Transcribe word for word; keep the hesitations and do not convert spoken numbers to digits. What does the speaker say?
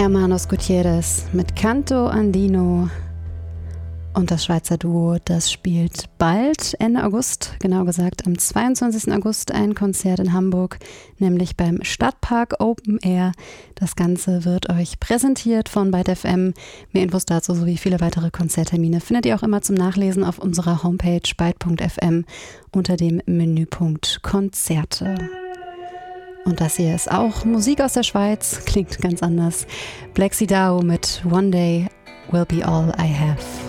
Hermanos Gutierrez mit Canto Andino und das Schweizer Duo, das spielt bald, Ende August, genau gesagt am zweiundzwanzigsten August, ein Konzert in Hamburg, nämlich beim Stadtpark Open Air. Das Ganze wird euch präsentiert von Byte F M. Mehr Infos dazu sowie viele weitere Konzerttermine findet ihr auch immer zum Nachlesen auf unserer Homepage byte punkt f m unter dem Menüpunkt Konzerte. Und das hier ist auch Musik aus der Schweiz, klingt ganz anders. Black Sea Dao mit One Day Will Be All I Have.